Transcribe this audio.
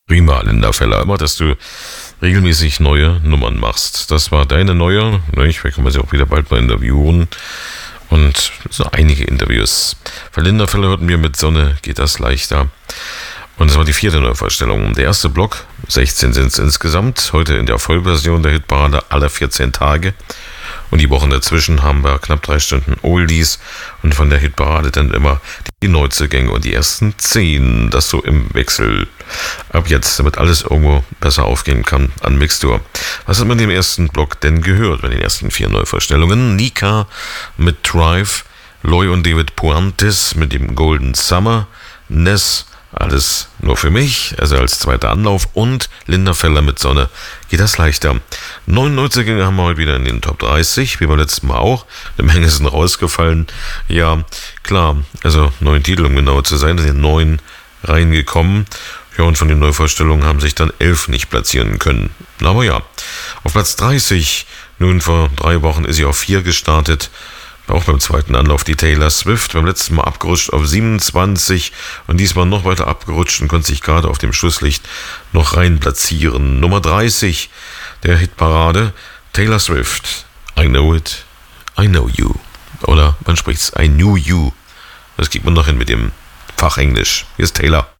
Prima, Linda Feller. Immer, dass du regelmäßig neue Nummern machst. Das war deine neue. Vielleicht können wir sie auch wieder bald mal interviewen. Und so einige Interviews. Für Linda Feller hörten wir mit Sonne geht das leichter. Und das war die 4. Neuvorstellung. Der erste Block, 16 sind es insgesamt. Heute in der Vollversion der Hitparade alle 14 Tage. Und die Wochen dazwischen haben wir knapp 3 Stunden Oldies und von der Hitparade dann immer die Neuzugänge und die ersten 10, das so im Wechsel. Ab jetzt, damit alles irgendwo besser aufgehen kann an Mixtur. Was hat man im ersten Block denn gehört bei den ersten 4 Neuvorstellungen? Nika mit Drive, Loy und David Puantis mit dem Golden Summer, Ness, alles nur für mich, also als zweiter Anlauf, und Linda Feller mit Sonne geht das leichter. 99 Gänge haben wir heute wieder in den Top 30, wie beim letzten Mal auch. Eine Menge sind rausgefallen. Ja, klar, also 9 Titel, um genau zu sein, da sind 9 reingekommen. Ja, und von den Neuvorstellungen haben sich dann 11 nicht platzieren können. Aber ja, auf Platz 30, nun vor 3 Wochen ist sie auf 4 gestartet. Auch beim zweiten Anlauf die Taylor Swift, beim letzten Mal abgerutscht auf 27 und diesmal noch weiter abgerutscht und konnte sich gerade auf dem Schlusslicht noch rein platzieren. Nummer 30 der Hitparade, Taylor Swift, I Know It, I Know You. Oder man spricht's I Knew You. Das kriegt man noch hin mit dem Fachenglisch. Hier ist Taylor.